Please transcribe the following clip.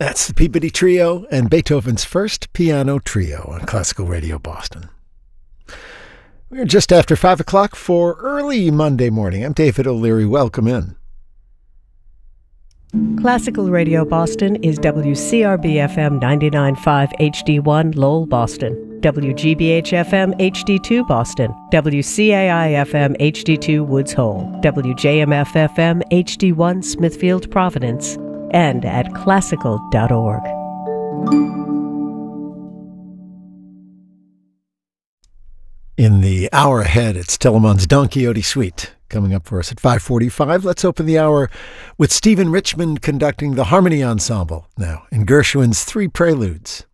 That's the Peabody Trio and Beethoven's First Piano Trio on Classical Radio Boston. We're just after 5 o'clock for early Monday morning. I'm David O'Leary. Welcome in. Classical Radio Boston is WCRB-FM 99.5 HD1 Lowell, Boston, WGBH-FM HD2 Boston, WCAI-FM HD2 Woods Hole, WJMF-FM HD1 Smithfield, Providence, and at classical.org. In the hour ahead, it's Telemann's Don Quixote Suite. Coming up for us at 5:45, let's open the hour with Stephen Richmond conducting the Harmony Ensemble, now in Gershwin's Three Preludes.